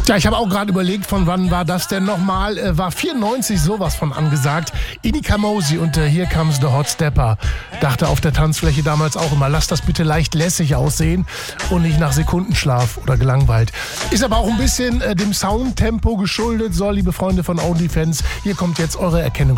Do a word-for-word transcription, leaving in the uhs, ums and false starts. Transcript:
Ja, ich habe auch gerade überlegt, von wann war das denn nochmal? Äh, war vierundneunzig sowas von angesagt. Ini Kamosi und äh, Here Comes the Hot Stepper. Dachte auf der Tanzfläche damals auch immer, lass das bitte leicht lässig aussehen und nicht nach Sekundenschlaf oder gelangweilt. Ist aber auch ein bisschen äh, dem Soundtempo geschuldet. So, liebe Freunde von OnlyFans, hier kommt jetzt eure Erkennung.